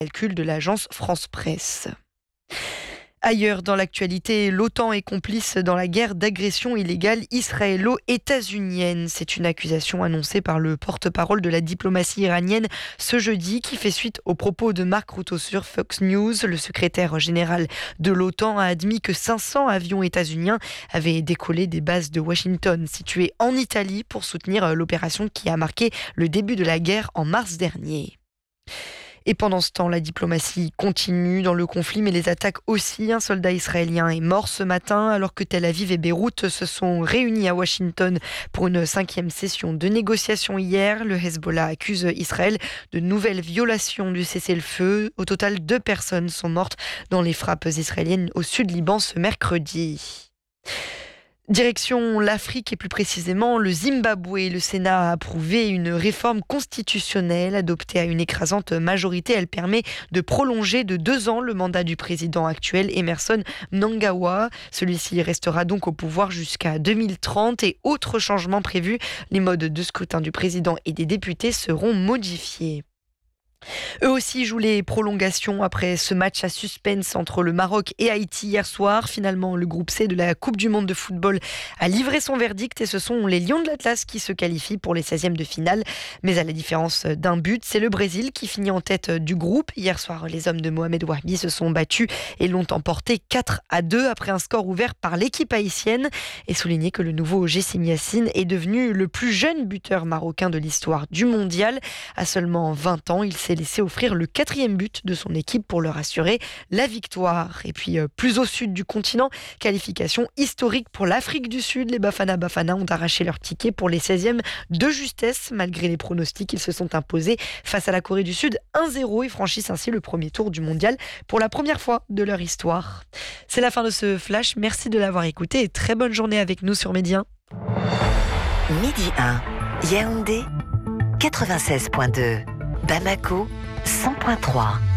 calcul de l'agence France Presse. Ailleurs dans l'actualité, l'OTAN est complice dans la guerre d'agression illégale israélo-états-unienne. C'est une accusation annoncée par le porte-parole de la diplomatie iranienne ce jeudi qui fait suite aux propos de Mark Rutte sur Fox News. Le secrétaire général de l'OTAN a admis que 500 avions états-uniens avaient décollé des bases de Washington situées en Italie pour soutenir l'opération qui a marqué le début de la guerre en mars dernier. Et pendant ce temps, la diplomatie continue dans le conflit, mais les attaques aussi. Un soldat israélien est mort ce matin alors que Tel Aviv et Beyrouth se sont réunis à Washington pour une 5e session de négociation hier. Le Hezbollah accuse Israël de nouvelles violations du cessez-le-feu. Au total, 2 personnes sont mortes dans les frappes israéliennes au sud Liban ce mercredi. Direction l'Afrique et plus précisément le Zimbabwe. Le Sénat a approuvé une réforme constitutionnelle adoptée à une écrasante majorité. Elle permet de prolonger de 2 ans le mandat du président actuel, Emmerson Mnangagwa. Celui-ci restera donc au pouvoir jusqu'à 2030 et autres changements prévus. Les modes de scrutin du président et des députés seront modifiés. Eux aussi jouent les prolongations après ce match à suspense entre le Maroc et Haïti hier soir. Finalement, le groupe C de la Coupe du Monde de football a livré son verdict et ce sont les Lions de l'Atlas qui se qualifient pour les 16e de finale. Mais à la différence d'un but, c'est le Brésil qui finit en tête du groupe. Hier soir, les hommes de Mohamed Wahbi se sont battus et l'ont emporté 4-2 après un score ouvert par l'équipe haïtienne. Et souligner que le nouveau Jessim Yassine est devenu le plus jeune buteur marocain de l'histoire du mondial. À seulement 20 ans, il s'est laissé offrir le 4e but de son équipe pour leur assurer la victoire. Et puis plus au sud du continent, qualification historique pour l'Afrique du Sud. Les Bafana Bafana ont arraché leur ticket pour les 16e de justesse. Malgré les pronostics, ils se sont imposés face à la Corée du Sud 1-0 et franchissent ainsi le premier tour du mondial pour la première fois de leur histoire. C'est la fin de ce flash. Merci de l'avoir écouté et très bonne journée avec nous sur Midi 1. Midi 1, Yaoundé 96.2. Bamako 100.3.